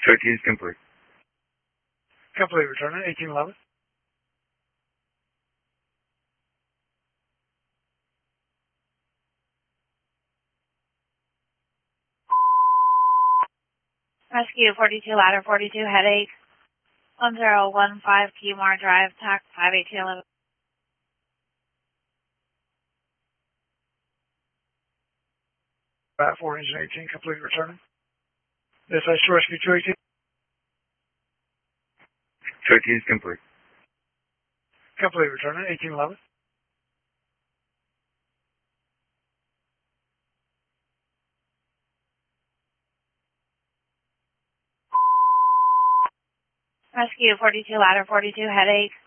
Turkey is complete. Complete. Return it. 1811. Rescue 42 ladder 42 headache 1015 Keymar Drive TAC 58211. Bat 4 engine 18 complete. Returning. This is rescue 218. Turkey is complete. Complete. Return it. 1811. Rescue 42 ladder 42 headache